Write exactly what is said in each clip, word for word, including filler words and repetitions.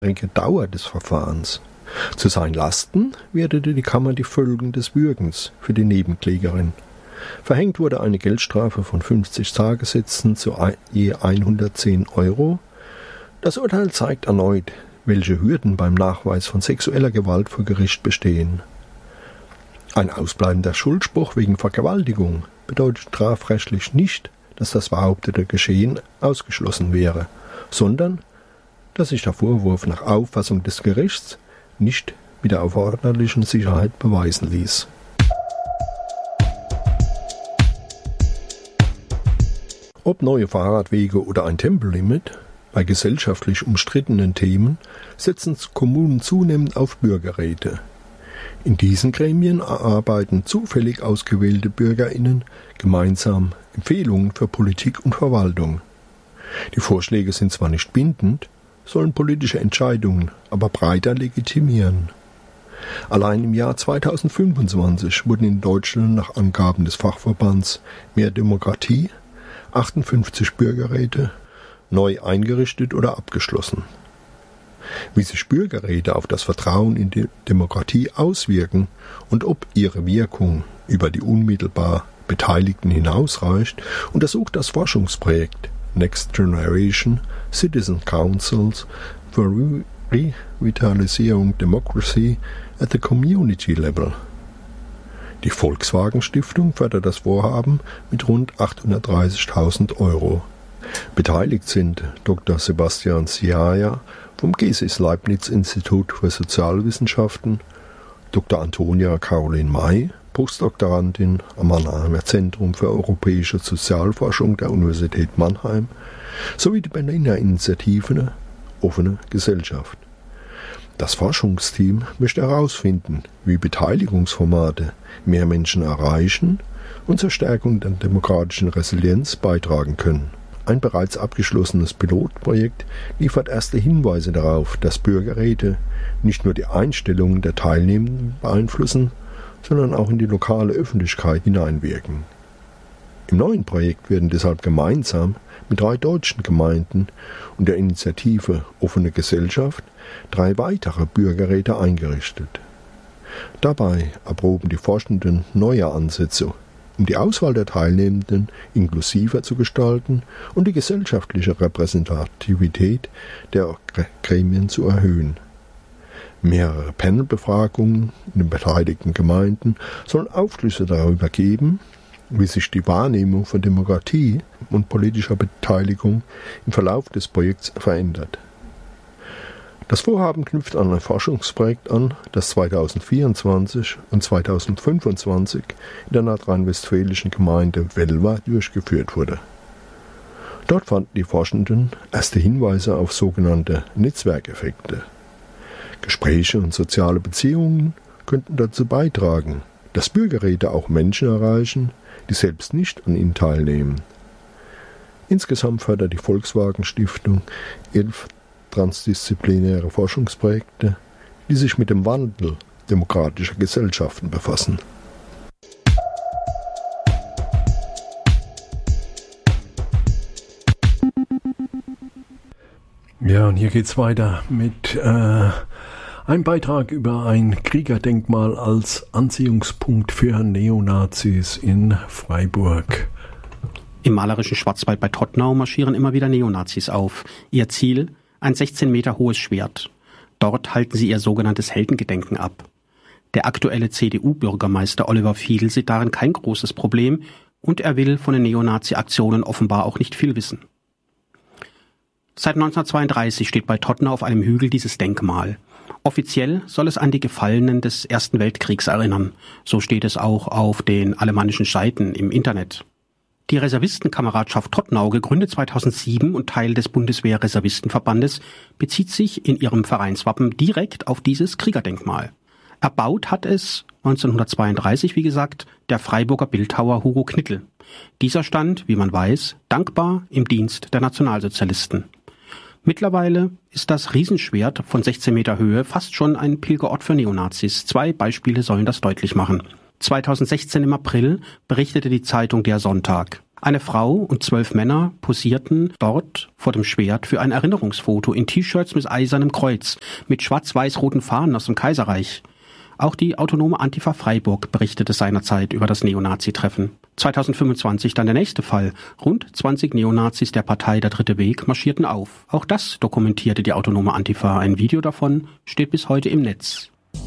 Dauer des Verfahrens. Zu seinen Lasten wertete die Kammer die Folgen des Würgens für die Nebenklägerin. Verhängt wurde eine Geldstrafe von fünfzig Tagessätzen zu je hundertzehn Euro. Das Urteil zeigt erneut, welche Hürden beim Nachweis von sexueller Gewalt vor Gericht bestehen. Ein ausbleibender Schuldspruch wegen Vergewaltigung bedeutet strafrechtlich nicht, dass das behauptete Geschehen ausgeschlossen wäre, sondern dass sich der Vorwurf nach Auffassung des Gerichts nicht mit der erforderlichen Sicherheit beweisen ließ. Ob neue Fahrradwege oder ein Tempolimit, bei gesellschaftlich umstrittenen Themen setzen Kommunen zunehmend auf Bürgerräte. In diesen Gremien erarbeiten zufällig ausgewählte BürgerInnen gemeinsam Empfehlungen für Politik und Verwaltung. Die Vorschläge sind zwar nicht bindend, sollen politische Entscheidungen aber breiter legitimieren. Allein im Jahr zweitausendfünfundzwanzig wurden in Deutschland nach Angaben des Fachverbands Mehr Demokratie achtundfünfzig Bürgerräte neu eingerichtet oder abgeschlossen. Wie sich Bürgerräte auf das Vertrauen in die Demokratie auswirken und ob ihre Wirkung über die unmittelbar Beteiligten hinausreicht, untersucht das Forschungsprojekt Next Generation Citizen Councils for Revitalizing Democracy at the Community Level. Die Volkswagen Stiftung fördert das Vorhaben mit rund achthundertdreißigtausend Euro. Beteiligt sind Doktor Sebastian Siaja vom Gesis Leibniz Institut für Sozialwissenschaften, Doktor Antonia Caroline May, Postdoktorandin am Mannheimer Zentrum für Europäische Sozialforschung der Universität Mannheim, sowie die Berliner Initiative Offene Gesellschaft. Das Forschungsteam möchte herausfinden, wie Beteiligungsformate mehr Menschen erreichen und zur Stärkung der demokratischen Resilienz beitragen können. Ein bereits abgeschlossenes Pilotprojekt liefert erste Hinweise darauf, dass Bürgerräte nicht nur die Einstellungen der Teilnehmenden beeinflussen, sondern auch in die lokale Öffentlichkeit hineinwirken. Im neuen Projekt werden deshalb gemeinsam mit drei deutschen Gemeinden und der Initiative Offene Gesellschaft drei weitere Bürgerräte eingerichtet. Dabei erproben die Forschenden neue Ansätze, um die Auswahl der Teilnehmenden inklusiver zu gestalten und die gesellschaftliche Repräsentativität der Gremien zu erhöhen. Mehrere Panelbefragungen in den beteiligten Gemeinden sollen Aufschlüsse darüber geben, wie sich die Wahrnehmung von Demokratie und politischer Beteiligung im Verlauf des Projekts verändert. Das Vorhaben knüpft an ein Forschungsprojekt an, das zweitausendvierundzwanzig und zweitausendfünfundzwanzig in der nordrhein-westfälischen Gemeinde Velver durchgeführt wurde. Dort fanden die Forschenden erste Hinweise auf sogenannte Netzwerkeffekte. Gespräche und soziale Beziehungen könnten dazu beitragen, dass Bürgerräte auch Menschen erreichen, die selbst nicht an ihnen teilnehmen. Insgesamt fördert die Volkswagen Stiftung elf transdisziplinäre Forschungsprojekte, die sich mit dem Wandel demokratischer Gesellschaften befassen. Ja, und hier geht's weiter mit äh, einem Beitrag über ein Kriegerdenkmal als Anziehungspunkt für Neonazis in Freiburg. Im malerischen Schwarzwald bei Todtnau marschieren immer wieder Neonazis auf. Ihr Ziel? Ein sechzehn Meter hohes Schwert. Dort halten sie ihr sogenanntes Heldengedenken ab. Der aktuelle C D U-Bürgermeister Oliver Fiedl sieht darin kein großes Problem und er will von den Neonazi-Aktionen offenbar auch nicht viel wissen. Seit neunzehnhundertzweiunddreißig steht bei Todtnau auf einem Hügel dieses Denkmal. Offiziell soll es an die Gefallenen des Ersten Weltkriegs erinnern. So steht es auch auf den alemannischen Seiten im Internet. Die Reservistenkameradschaft Todtnau, gegründet zweitausendsieben und Teil des Bundeswehr-Reservistenverbandes, bezieht sich in ihrem Vereinswappen direkt auf dieses Kriegerdenkmal. Erbaut hat es neunzehnhundertzweiunddreißig, wie gesagt, der Freiburger Bildhauer Hugo Knittel. Dieser stand, wie man weiß, dankbar im Dienst der Nationalsozialisten. Mittlerweile ist das Riesenschwert von sechzehn Meter Höhe fast schon ein Pilgerort für Neonazis. Zwei Beispiele sollen das deutlich machen. zweitausendsechzehn im April berichtete die Zeitung Der Sonntag. Eine Frau und zwölf Männer posierten dort vor dem Schwert für ein Erinnerungsfoto in T-Shirts mit eisernem Kreuz, mit schwarz-weiß-roten Fahnen aus dem Kaiserreich. Auch die autonome Antifa Freiburg berichtete seinerzeit über das Neonazi-Treffen. zweitausendfünfundzwanzig dann der nächste Fall. Rund zwanzig Neonazis der Partei Der Dritte Weg marschierten auf. Auch das dokumentierte die autonome Antifa. Ein Video davon steht bis heute im Netz.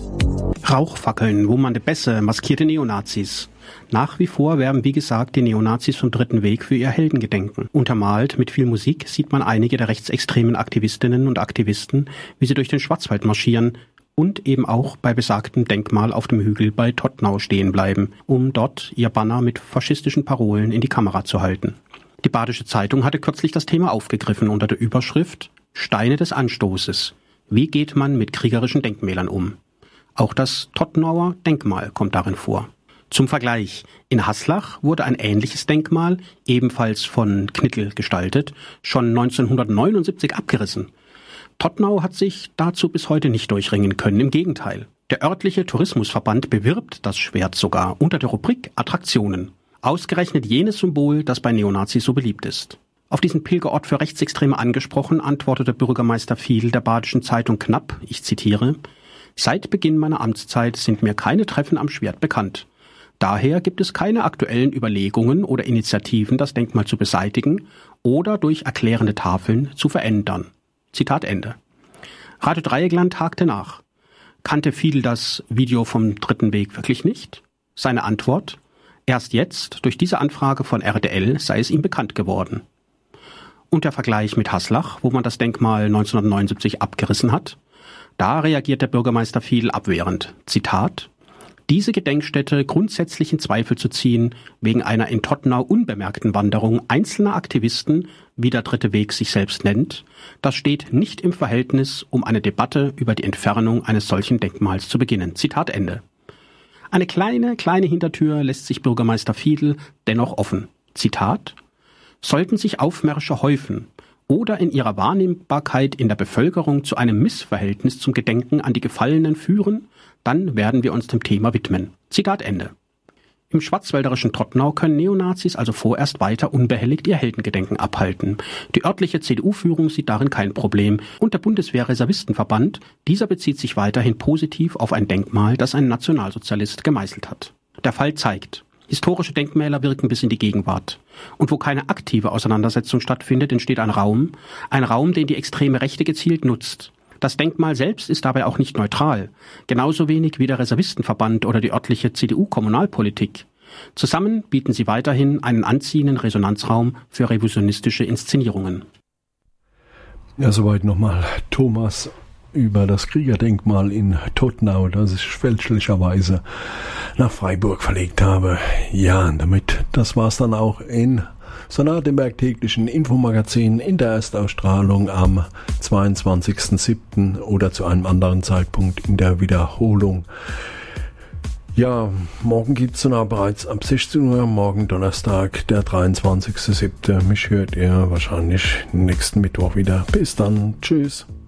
Rauchfackeln, Wumernde Bässe, maskierte Neonazis. Nach wie vor werben, wie gesagt, die Neonazis vom Dritten Weg für ihr Heldengedenken. Untermalt mit viel Musik sieht man einige der rechtsextremen Aktivistinnen und Aktivisten, wie sie durch den Schwarzwald marschieren und eben auch bei besagtem Denkmal auf dem Hügel bei Todtnau stehen bleiben, um dort ihr Banner mit faschistischen Parolen in die Kamera zu halten. Die Badische Zeitung hatte kürzlich das Thema aufgegriffen unter der Überschrift Steine des Anstoßes. Wie geht man mit kriegerischen Denkmälern um? Auch das Todtnauer Denkmal kommt darin vor. Zum Vergleich, in Haslach wurde ein ähnliches Denkmal, ebenfalls von Knittel gestaltet, schon neunzehnhundertneunundsiebzig abgerissen. Todtnau hat sich dazu bis heute nicht durchringen können, im Gegenteil. Der örtliche Tourismusverband bewirbt das Schwert sogar unter der Rubrik Attraktionen. Ausgerechnet jenes Symbol, das bei Neonazis so beliebt ist. Auf diesen Pilgerort für Rechtsextreme angesprochen, antwortete Bürgermeister Fiedl der Badischen Zeitung knapp, ich zitiere, »Seit Beginn meiner Amtszeit sind mir keine Treffen am Schwert bekannt. Daher gibt es keine aktuellen Überlegungen oder Initiativen, das Denkmal zu beseitigen oder durch erklärende Tafeln zu verändern.« Zitat Ende. Radio Dreieckland hakte nach. Kannte Fiedl das Video vom Dritten Weg wirklich nicht? Seine Antwort? Erst jetzt, durch diese Anfrage von R D L, sei es ihm bekannt geworden. Und der Vergleich mit Haslach, wo man das Denkmal neunzehnhundertneunundsiebzig abgerissen hat? Da reagiert der Bürgermeister Fiedl abwehrend. Zitat: Diese Gedenkstätte grundsätzlich in Zweifel zu ziehen, wegen einer in Todtnau unbemerkten Wanderung einzelner Aktivisten, wie der Dritte Weg sich selbst nennt, das steht nicht im Verhältnis, um eine Debatte über die Entfernung eines solchen Denkmals zu beginnen. Zitat Ende. Eine kleine, kleine Hintertür lässt sich Bürgermeister Fiedl dennoch offen. Zitat: Sollten sich Aufmärsche häufen oder in ihrer Wahrnehmbarkeit in der Bevölkerung zu einem Missverhältnis zum Gedenken an die Gefallenen führen, dann werden wir uns dem Thema widmen. Zitat Ende. Im schwarzwälderischen Todtnau können Neonazis also vorerst weiter unbehelligt ihr Heldengedenken abhalten. Die örtliche C D U-Führung sieht darin kein Problem und der Bundeswehr-Reservistenverband, dieser bezieht sich weiterhin positiv auf ein Denkmal, das ein Nationalsozialist gemeißelt hat. Der Fall zeigt, historische Denkmäler wirken bis in die Gegenwart. Und wo keine aktive Auseinandersetzung stattfindet, entsteht ein Raum, ein Raum, den die extreme Rechte gezielt nutzt. Das Denkmal selbst ist dabei auch nicht neutral, genauso wenig wie der Reservistenverband oder die örtliche C D U-Kommunalpolitik. Zusammen bieten sie weiterhin einen anziehenden Resonanzraum für revisionistische Inszenierungen. Ja, soweit nochmal Thomas über das Kriegerdenkmal in Todtnau, das ich fälschlicherweise nach Freiburg verlegt habe. Ja, damit, das war's dann auch in Sonat im täglichen Infomagazin in der Erstausstrahlung am zweiundzwanzigsten siebten oder zu einem anderen Zeitpunkt in der Wiederholung. Ja, morgen gibt's dann bereits ab sechzehn Uhr, morgen Donnerstag, der dreiundzwanzigsten siebten Mich hört ihr wahrscheinlich nächsten Mittwoch wieder. Bis dann, tschüss.